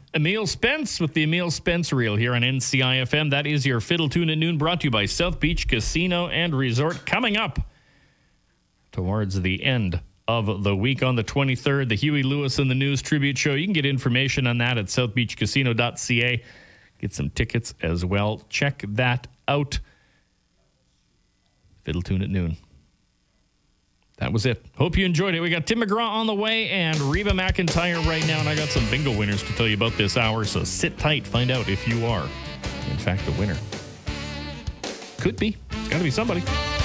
Emil Spence with the Emil Spence Reel here on NCIFM. That is your Fiddle Tune at Noon, brought to you by South Beach Casino and Resort. Coming up towards the end of the week on the 23rd, the Huey Lewis and the News Tribute Show. You can get information on that at southbeachcasino.ca. Get some tickets as well. Check that out. Fiddle Tune at Noon. That was it. Hope you enjoyed it. We got Tim McGraw on the way and Reba McEntire right now, and I got some bingo winners to tell you about this hour, so sit tight. Find out if you are, in fact, the winner. Could be. It's got to be somebody.